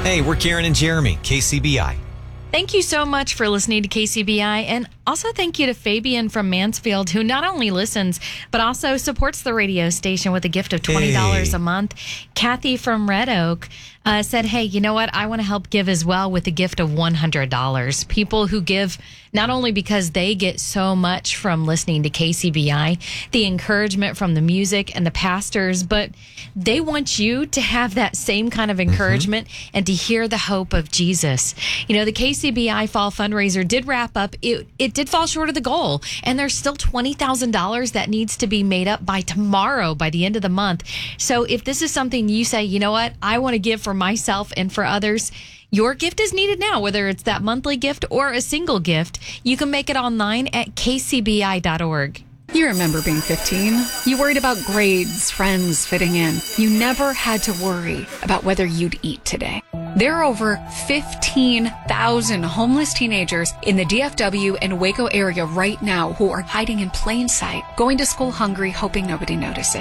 Hey, we're Karen and Jeremy, KCBI. Thank you so much for listening to KCBI, and also thank you to Fabian from Mansfield, who not only listens, but also supports the radio station with a gift of $20 a month. Kathy from Red Oak said, hey, you know what? I want to help give as well with a gift of $100. People who give not only because they get so much from listening to KCBI, the encouragement from the music and the pastors, but they want you to have that same kind of encouragement and to hear the hope of Jesus. You know, the KCBI Fall Fundraiser did wrap up. It did fall short of the goal, and there's still $20,000 that needs to be made up by tomorrow, by the end of the month. So if this is something you say, you know what, I want to give for myself and for others, your gift is needed now, whether it's that monthly gift or a single gift. You can make it online at kcbi.org. You remember being 15? You worried about grades, friends, fitting in. You never had to worry about whether you'd eat today. There are over 15,000 homeless teenagers in the DFW and Waco area right now who are hiding in plain sight, going to school hungry, hoping nobody notices.